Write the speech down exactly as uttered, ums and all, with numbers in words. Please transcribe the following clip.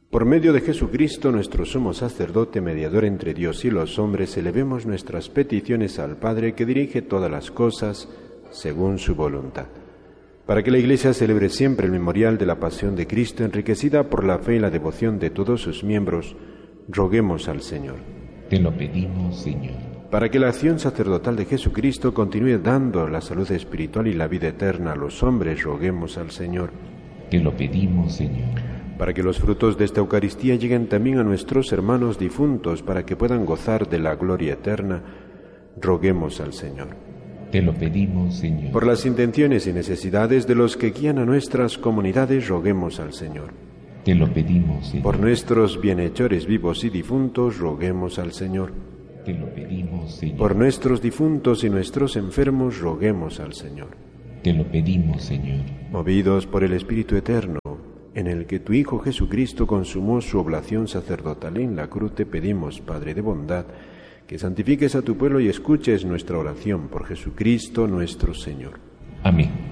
Por medio de Jesucristo, nuestro sumo sacerdote, mediador entre Dios y los hombres, elevemos nuestras peticiones al Padre, que dirige todas las cosas según su voluntad. Para que la Iglesia celebre siempre el memorial de la pasión de Cristo, enriquecida por la fe y la devoción de todos sus miembros, roguemos al Señor. Te lo pedimos, Señor. Para que la acción sacerdotal de Jesucristo continúe dando la salud espiritual y la vida eterna a los hombres, roguemos al Señor. Te lo pedimos, Señor. Para que los frutos de esta Eucaristía lleguen también a nuestros hermanos difuntos, para que puedan gozar de la gloria eterna, roguemos al Señor. Te lo pedimos, Señor. Por las intenciones y necesidades de los que guían a nuestras comunidades, roguemos al Señor. Te lo pedimos, Señor. Por nuestros bienhechores vivos y difuntos, roguemos al Señor. Te lo pedimos, Señor. Por nuestros difuntos y nuestros enfermos, roguemos al Señor. Te lo pedimos, Señor. Movidos por el Espíritu Eterno, en el que tu Hijo Jesucristo consumó su oblación sacerdotal en la cruz, te pedimos, Padre de bondad, que santifiques a tu pueblo y escuches nuestra oración por Jesucristo nuestro Señor. Amén.